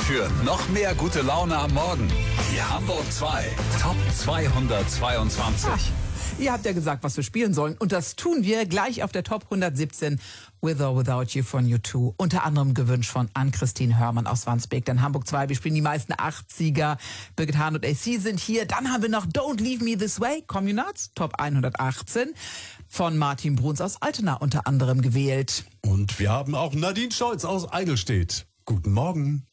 Für noch mehr gute Laune am Morgen. Die Hamburg 2 Top 222. Ihr habt ja gesagt, was wir spielen sollen. Und das tun wir gleich auf der Top 117 With or Without You von U2. Unter anderem gewünscht von Ann-Christine Hörmann aus Wandsbek. Dann Hamburg 2, wir spielen die meisten 80er. Birgit Hahn und AC sind hier. Dann haben wir noch Don't Leave Me This Way, Communards, Top 118. Von Martin Bruns aus Altena unter anderem gewählt. Und wir haben auch Nadine Scholz aus Eidelstedt. Guten Morgen.